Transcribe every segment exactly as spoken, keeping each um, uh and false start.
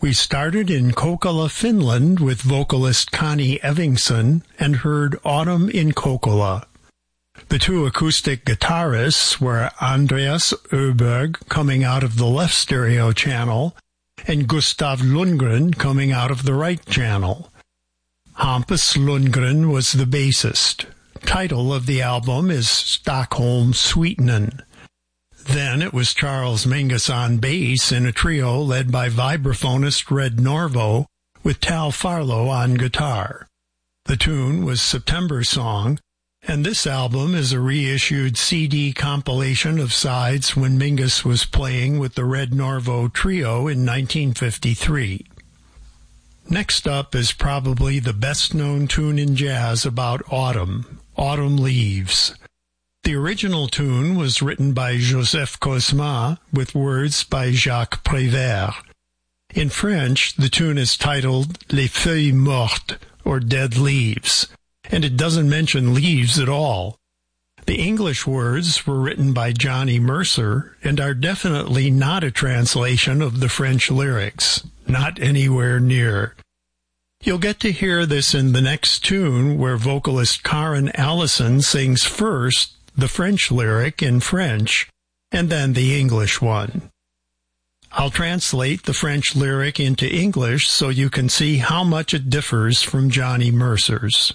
We started in Kokkola, Finland with vocalist Connie Evingson and heard Autumn in Kokkola. The two acoustic guitarists were Andreas Öberg coming out of the left stereo channel and Gustav Lundgren coming out of the right channel. Hampus Lundgren was the bassist. Title of the album is Stockholm Sweetenen. Then it was Charles Mingus on bass in a trio led by vibraphonist Red Norvo with Tal Farlow on guitar. The tune was September Song, and this album is a reissued C D compilation of sides when Mingus was playing with the Red Norvo trio in nineteen fifty-three. Next up is probably the best-known tune in jazz about autumn, Autumn Leaves. The original tune was written by Joseph Cosma with words by Jacques Prévert. In French, the tune is titled Les Feuilles Mortes, or Dead Leaves, and it doesn't mention leaves at all. The English words were written by Johnny Mercer and are definitely not a translation of the French lyrics, not anywhere near. You'll get to hear this in the next tune, where vocalist Karen Allison sings first the French lyric in French, and then the English one. I'll translate the French lyric into English so you can see how much it differs from Johnny Mercer's.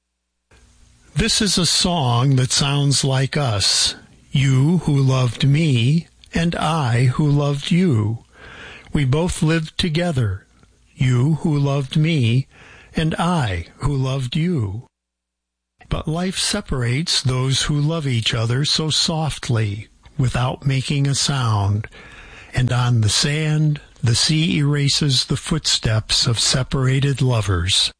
This is a song that sounds like us, you who loved me, and I who loved you. We both lived together, you who loved me, and I who loved you. But life separates those who love each other so softly, without making a sound, and on the sand the sea erases the footsteps of separated lovers.